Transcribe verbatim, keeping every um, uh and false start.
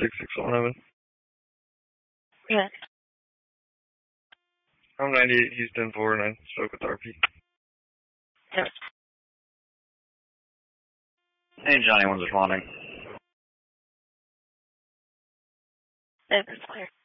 six six one seven. Yeah. I'm ninety-eight Houston four, and I spoke with R P. Yep. Hey, Johnny, one's responding. It's clear.